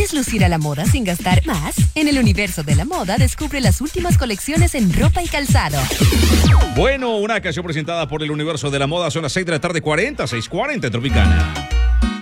¿Quieres lucir a la moda sin gastar más? En el universo de la moda descubre las últimas colecciones en ropa y calzado. Bueno, una canción presentada por el universo de la moda. Son las 6 de la tarde, 6:40 en Tropicana.